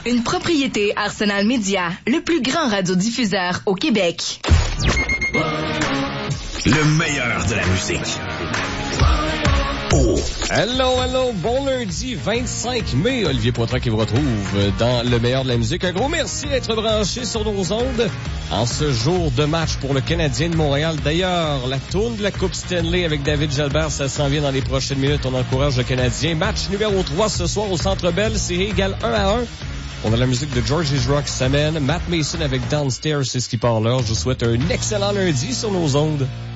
Une propriété Arsenal Média, le plus grand radiodiffuseur au Québec. Le meilleur de la musique. Oh. Hello, bon lundi 25 mai, Olivier Poitras qui vous retrouve dans le meilleur de la musique. Un gros merci d'être branché sur nos ondes en ce jour de match pour le Canadien de Montréal. D'ailleurs, la tourne de la Coupe Stanley avec David Jalbert, ça s'en vient dans les prochaines minutes. On encourage le Canadien. Match numéro 3 ce soir au Centre Bell, série égale 1-1. On a la musique de George Rock qui s'amène. Matt Mason avec Downstairs, c'est ce qui part là. Je vous souhaite un excellent lundi sur nos ondes.